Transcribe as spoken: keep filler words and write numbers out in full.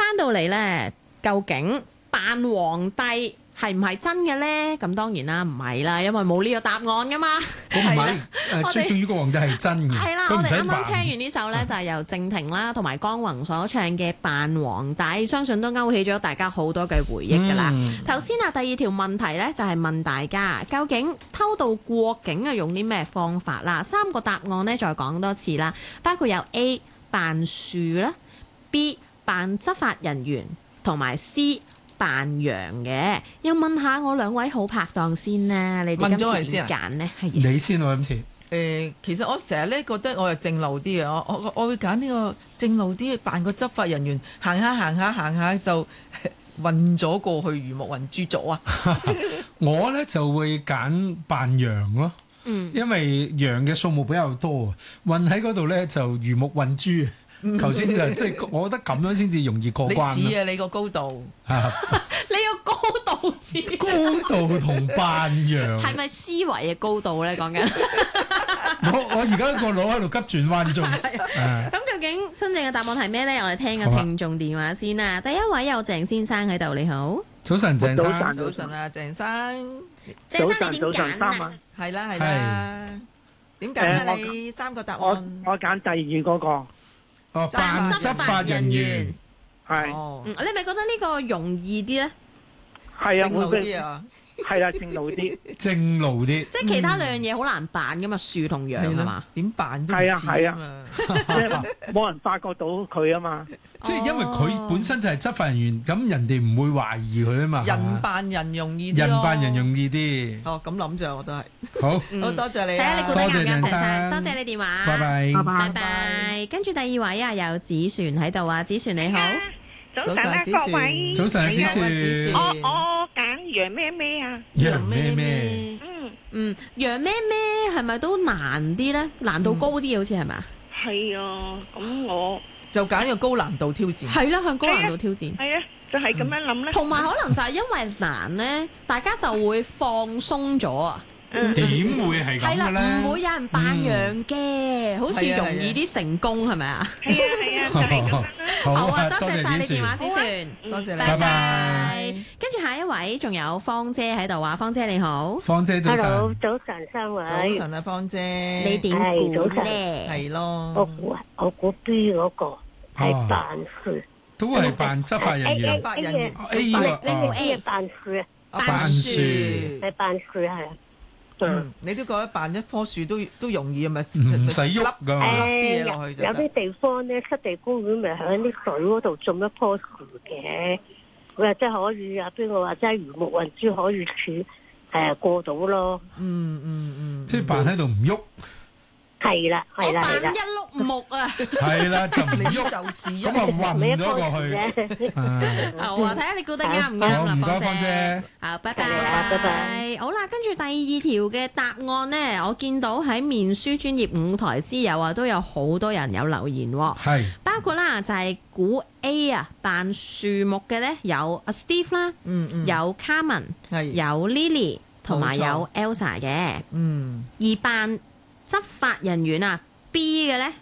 翻到嚟咧，究竟扮皇帝係唔係真嘅咧？咁當然啦，唔係啦，因為冇呢個答案噶嘛。 我唔係誒，最重要個皇帝係真嘅。 係啦， 佢我哋啱啱唔使扮。 聽完呢首咧，就係由靜婷啦同埋江宏所唱嘅《扮皇帝》，相信都勾起咗大家好多嘅回憶㗎啦。頭先啊，第二條問題咧就係問大家，究竟偷渡過境啊用啲咩方法啦？三個答案咧再講多次啦，包括有 A 扮樹啦、B 扮執法人員同埋 C 扮羊嘅。又問下我兩位好拍檔先啦，你哋今次點揀呢？係你先喎，今次。 誒，其實我成日咧覺得我係正路啲嘅，我我我會揀呢個正路啲，扮個執法人員，行下行下行下就運咗過去魚目混珠咗啊！ 我咧就會揀扮羊咯， 嗯， 因為羊嘅數目比較多，運喺嗰度咧就魚目混珠。頭先就即係，我覺得咁樣先至容易過關。 你似啊，你個高度， 你個高度似高度同扮羊係咪思維嘅高度咧？講緊我我而家個腦喺度急轉彎中。 咁究竟真正嘅答案係咩咧？我哋聽個聽眾電話先啦。第一位有鄭先生喺度，你好。 早晨，鄭生。 早晨啊，鄭生。 鄭生你點揀啊？ 係啦係啦。點揀啊？你三個答案。 我我揀第二嗰個。 哦，扮執法人員係。 嗯，你係咪覺得呢個容易啲咧？ 係啊， 正路啲啊。 係啦，正路啲， 正路啲。 即係其他兩樣嘢好難扮噶嘛，樹同羊係嘛？ 點扮都唔似啊嘛， 即係冇人發覺到佢啊嘛。 即係因為佢本身就係執法人員，咁人哋唔會懷疑佢啊嘛。 人扮人容易啲咯。 人扮人容易啲。 哦，咁諗住我都係。 好， 好多謝你啊！ 多謝鄭生，多謝你電話。 拜拜， 拜拜。跟住第二位啊，有子璇喺度啊，子璇你好。 早晨啊，各位。 早晨，子璇。 我我揀楊咩咩啊？ 楊咩咩？ 嗯嗯，楊咩咩係咪都難啲咧？難度高啲好似係咪啊？ 係啊，咁我就揀個高難度挑戰。 係啦，向高難度挑戰。 係啊，就係咁樣諗咧。 同埋可能就係因為難咧，大家就會放鬆咗啊。 點會係咁嘅咧？ 係啦，唔會有人扮羊嘅，好似容易啲成功係咪啊？ 係啊係啊，就係咁啦。 好啊，多謝晒你電話，子璇， 多謝你， 拜拜。跟住下一位仲有芳姐喺度啊，芳姐你好， 芳姐早晨。 Hello，早晨三位。 早晨啊，芳姐， 你點估咧？ 係咯， 我估我估 B 嗰個係扮樹， 都係扮執法人員。 執法人員 A 喎， 呢個 A 係扮樹啊， 扮樹係扮樹係啊。 嗯，你都覺得扮一棵樹都都容易啊？咪唔使喐噶嘛。 啲嘢落去就有啲地方咧，濕地公園咪喺啲水嗰度種一棵樹嘅，佢話真係可以啊！邊個話真係魚目混珠可以處誒過到咯？ 嗯嗯嗯， 即係扮喺度唔喐。 係啦，係啦，係啦。 扮一碌木啊！ 係啦，就唔喐， 就是咁啊暈咗過去。 好啊，睇下你估得啱唔啱啦， 唔該， 芳姐芳姐。 好，拜拜， 拜拜。 好啦，跟住第二條嘅答案呢，我見到喺面書專業五台之友啊，都有好多人有留言喎。 係。 包括啦，就係估 A 啊，扮樹木嘅呢，有阿 Steve 啦， 嗯嗯， 有 Carmen， 係有 Lily 同埋有 Elsa 嘅。 嗯， 而扮執法人員啊 B 嘅呢，